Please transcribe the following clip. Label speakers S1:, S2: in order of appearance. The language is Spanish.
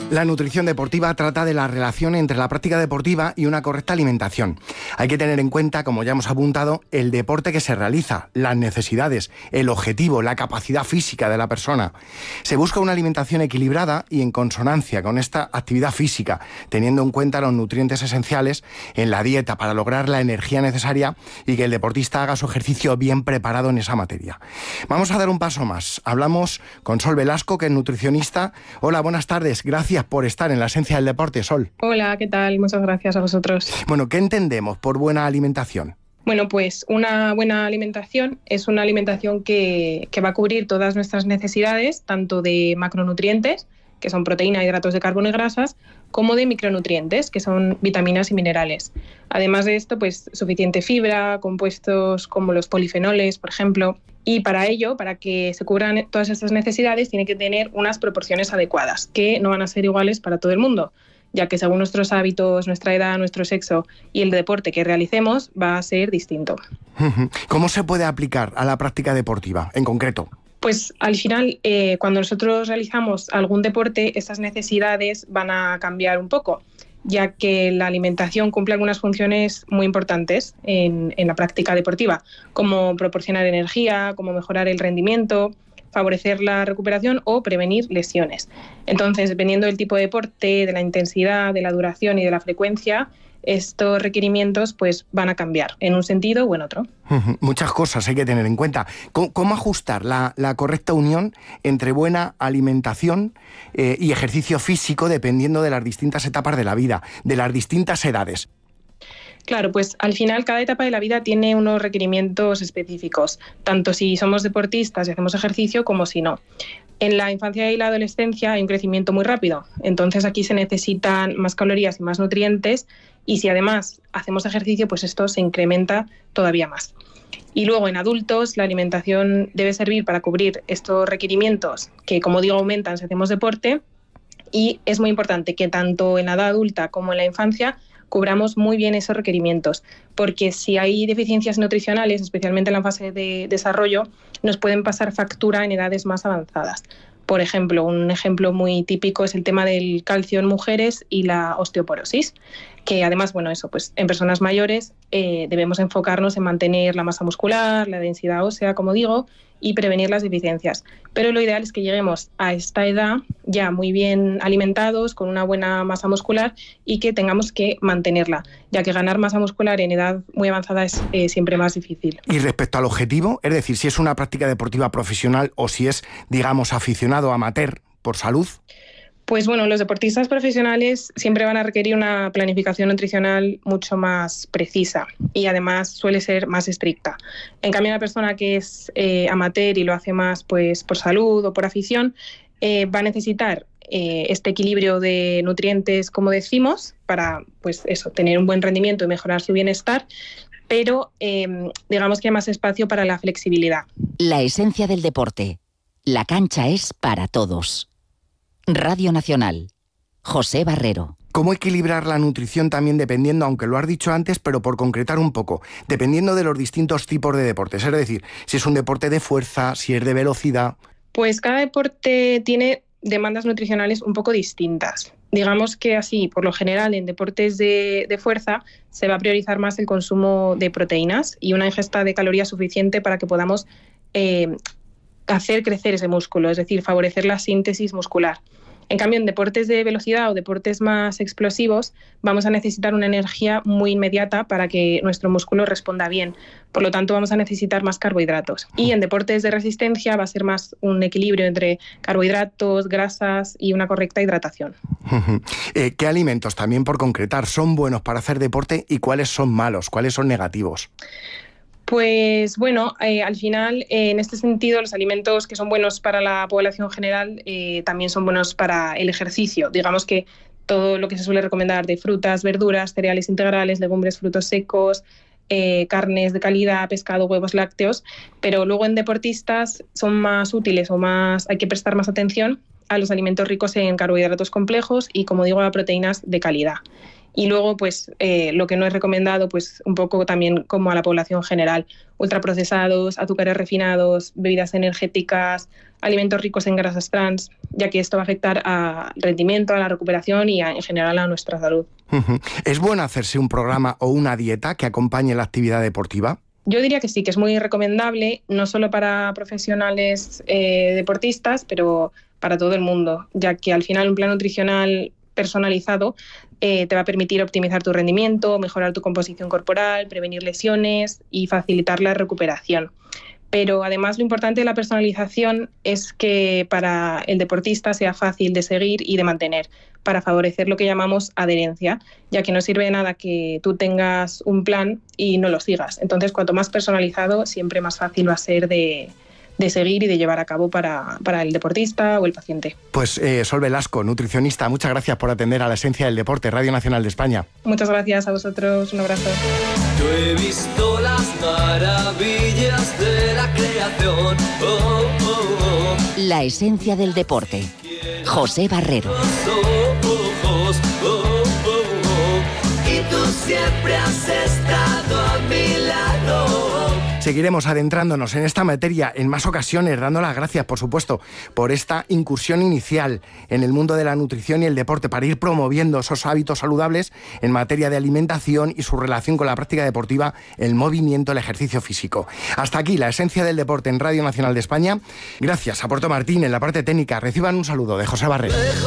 S1: La nutrición deportiva trata de la relación entre la práctica deportiva y una correcta alimentación. Hay que tener en cuenta, como ya hemos apuntado, el deporte que se realiza, las necesidades, el objetivo, la capacidad física de la persona. Se busca una alimentación equilibrada y en consonancia con esta actividad física, teniendo en cuenta los nutrientes esenciales en la dieta para lograr la energía necesaria y que el deportista haga su ejercicio bien preparado en esa materia. Vamos a dar un paso más. Hablamos con Sol Velasco, que es nutricionista. Hola, buenas tardes. Gracias por estar en la esencia del deporte, Sol.
S2: Hola, ¿qué tal? Muchas gracias a vosotros.
S1: Bueno, ¿qué entendemos por buena alimentación?
S2: Bueno, pues una buena alimentación es una alimentación que va a cubrir todas nuestras necesidades, tanto de macronutrientes, que son proteína, hidratos de carbono y grasas, como de micronutrientes, que son vitaminas y minerales. Además de esto, pues suficiente fibra, compuestos como los polifenoles, por ejemplo. Y para ello, para que se cubran todas estas necesidades, tiene que tener unas proporciones adecuadas, que no van a ser iguales para todo el mundo, ya que según nuestros hábitos, nuestra edad, nuestro sexo y el deporte que realicemos, va a ser distinto.
S1: ¿Cómo se puede aplicar a la práctica deportiva, en concreto?
S2: Pues al final, cuando nosotros realizamos algún deporte, estas necesidades van a cambiar un poco, ya que la alimentación cumple algunas funciones muy importantes en la práctica deportiva, como proporcionar energía, como mejorar el rendimiento, favorecer la recuperación o prevenir lesiones. Entonces, dependiendo del tipo de deporte, de la intensidad, de la duración y de la frecuencia, estos requerimientos pues van a cambiar en un sentido o en otro.
S1: Muchas cosas hay que tener en cuenta. ¿Cómo ajustar la correcta unión entre buena alimentación y ejercicio físico dependiendo de las distintas etapas de la vida, de las distintas edades?
S2: Claro, pues al final cada etapa de la vida tiene unos requerimientos específicos, tanto si somos deportistas y hacemos ejercicio como si no. En la infancia y la adolescencia hay un crecimiento muy rápido, entonces aquí se necesitan más calorías y más nutrientes, y si además hacemos ejercicio, pues esto se incrementa todavía más. Y luego en adultos la alimentación debe servir para cubrir estos requerimientos que, como digo, aumentan si hacemos deporte, y es muy importante que tanto en la edad adulta como en la infancia cubramos muy bien esos requerimientos, porque si hay deficiencias nutricionales, especialmente en la fase de desarrollo, nos pueden pasar factura en edades más avanzadas. Por ejemplo, un ejemplo muy típico es el tema del calcio en mujeres y la osteoporosis, que además, bueno, eso, pues en personas mayores debemos enfocarnos en mantener la masa muscular, la densidad ósea, como digo, y prevenir las deficiencias. Pero lo ideal es que lleguemos a esta edad ya muy bien alimentados, con una buena masa muscular, y que tengamos que mantenerla, ya que ganar masa muscular en edad muy avanzada es siempre más difícil.
S1: Y respecto al objetivo, es decir, si es una práctica deportiva profesional o si es, digamos, aficionado amateur por salud.
S2: Pues bueno, los deportistas profesionales siempre van a requerir una planificación nutricional mucho más precisa y además suele ser más estricta. En cambio, una persona que es amateur y lo hace más pues por salud o por afición, va a necesitar este equilibrio de nutrientes, como decimos, para pues eso, tener un buen rendimiento y mejorar su bienestar, pero digamos que hay más espacio para la flexibilidad.
S3: La esencia del deporte. La cancha es para todos. Radio Nacional. José Barrero.
S1: ¿Cómo equilibrar la nutrición también dependiendo, aunque lo has dicho antes, pero por concretar un poco, dependiendo de los distintos tipos de deportes? Es decir, si es un deporte de fuerza, si es de velocidad.
S2: Pues cada deporte tiene demandas nutricionales un poco distintas. Digamos que así, por lo general, en deportes de fuerza se va a priorizar más el consumo de proteínas y una ingesta de calorías suficiente para que podamos hacer crecer ese músculo, es decir, favorecer la síntesis muscular. En cambio, en deportes de velocidad o deportes más explosivos, vamos a necesitar una energía muy inmediata para que nuestro músculo responda bien. Por lo tanto, vamos a necesitar más carbohidratos. Y en deportes de resistencia va a ser más un equilibrio entre carbohidratos, grasas y una correcta hidratación.
S1: ¿Qué alimentos, también por concretar, son buenos para hacer deporte y cuáles son malos, cuáles son negativos?
S2: Pues bueno, al final, en este sentido, los alimentos que son buenos para la población general también son buenos para el ejercicio. Digamos que todo lo que se suele recomendar de frutas, verduras, cereales integrales, legumbres, frutos secos, carnes de calidad, pescado, huevos, lácteos, pero luego en deportistas son más útiles o hay que prestar más atención a los alimentos ricos en carbohidratos complejos y, como digo, a proteínas de calidad. Y luego, pues lo que no es recomendado, pues un poco también como a la población general, ultraprocesados, azúcares refinados, bebidas energéticas, alimentos ricos en grasas trans, ya que esto va a afectar al rendimiento, a la recuperación y en general a nuestra salud.
S1: ¿Es bueno hacerse un programa o una dieta que acompañe la actividad deportiva?
S2: Yo diría que sí, que es muy recomendable, no solo para profesionales deportistas, pero para todo el mundo, ya que al final un plan nutricional personalizado te va a permitir optimizar tu rendimiento, mejorar tu composición corporal, prevenir lesiones y facilitar la recuperación. Pero además lo importante de la personalización es que para el deportista sea fácil de seguir y de mantener, para favorecer lo que llamamos adherencia, ya que no sirve de nada que tú tengas un plan y no lo sigas. Entonces, cuanto más personalizado, siempre más fácil va a ser de seguir y de llevar a cabo para el deportista o el paciente.
S1: Pues Sol Velasco, nutricionista, muchas gracias por atender a La Esencia del Deporte, Radio Nacional de España.
S2: Muchas gracias a vosotros, un abrazo.
S4: Yo he visto las maravillas de la creación. Oh, oh, oh.
S3: La Esencia del Deporte. José Barrero.
S4: Y tú siempre has estado a mi lado.
S1: Seguiremos adentrándonos en esta materia en más ocasiones, dando las gracias, por supuesto, por esta incursión inicial en el mundo de la nutrición y el deporte, para ir promoviendo esos hábitos saludables en materia de alimentación y su relación con la práctica deportiva, el movimiento, el ejercicio físico. Hasta aquí La Esencia del Deporte en Radio Nacional de España. Gracias a Puerto Martín en la parte técnica. Reciban un saludo de José Barrero.